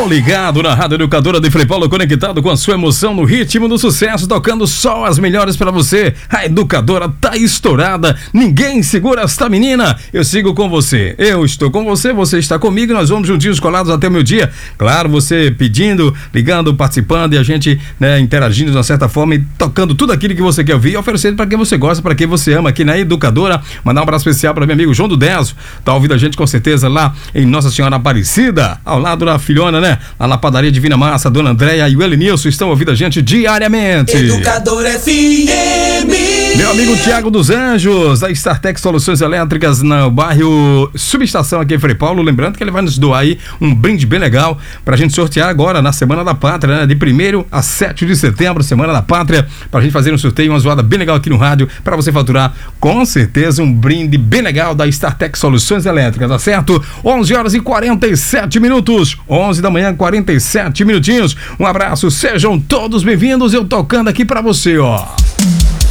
Tô ligado na Rádio Educadora de Frei Paulo, conectado com a sua emoção no ritmo do sucesso, tocando só as melhores pra você. A Educadora tá estourada, ninguém segura esta menina. Eu sigo com você, eu estou com você, você está comigo, nós vamos juntinhos colados até o meu dia. Claro, você pedindo, ligando, participando e a gente, né, interagindo de uma certa forma e tocando tudo aquilo que você quer ouvir e oferecendo pra quem você gosta, pra quem você ama aqui na Educadora. Mandar um abraço especial para meu amigo João do Deso, tá ouvindo a gente com certeza lá em Nossa Senhora Aparecida, ao lado da filhona, né? Lá na padaria Divina Massa, Dona Andréia e o Elenilson estão ouvindo a gente diariamente. Educadora FM. Meu amigo Tiago dos Anjos, da StarTech Soluções Elétricas, no bairro Subestação aqui em Frei Paulo. Lembrando que ele vai nos doar aí um brinde bem legal pra gente sortear agora na Semana da Pátria, né? De 1º a 7 de setembro, Semana da Pátria, pra gente fazer um sorteio, uma zoada bem legal aqui no rádio, pra você faturar com certeza um brinde bem legal da StarTech Soluções Elétricas, tá certo? 11 horas e 47 minutos, 11 da manhã, 47 minutinhos. Um abraço, sejam todos bem-vindos, eu tocando aqui pra você, ó.